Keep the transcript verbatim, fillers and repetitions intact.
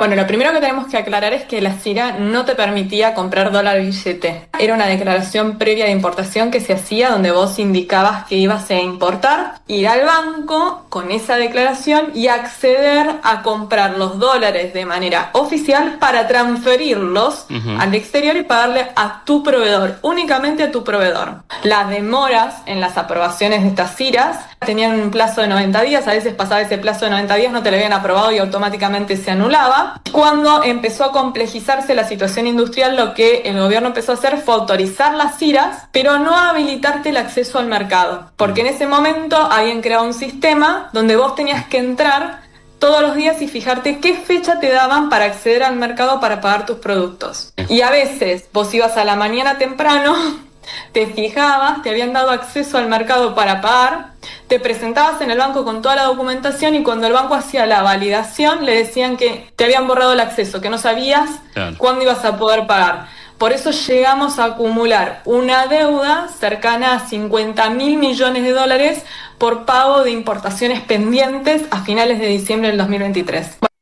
Bueno, lo primero que tenemos que aclarar es que la CIRA no te permitía comprar dólar billete. Era una declaración previa de importación que se hacía donde vos indicabas que ibas a importar, ir al banco con esa declaración y acceder a comprar los dólares de manera oficial para transferirlos uh-huh. al exterior y pagarle a tu proveedor, únicamente a tu proveedor. Las demoras en las aprobaciones de estas CIRAs tenían un plazo de noventa días, a veces pasaba ese plazo de noventa días, no te lo habían aprobado y automáticamente se anulaba. Cuando empezó a complejizarse la situación industrial, lo que el gobierno empezó a hacer fue autorizar las CIRAs, pero no habilitarte el acceso al mercado, porque en ese momento habían creado un sistema donde vos tenías que entrar todos los días y fijarte qué fecha te daban para acceder al mercado para pagar tus productos. Y a veces vos ibas a la mañana temprano, te fijabas, te habían dado acceso al mercado para pagar, te presentabas en el banco con toda la documentación y cuando el banco hacía la validación le decían que te habían borrado el acceso, que no sabías claro. cuándo ibas a poder pagar. Por eso llegamos a acumular una deuda cercana a cincuenta mil millones de dólares por pago de importaciones pendientes a finales de diciembre del dos mil veintitrés.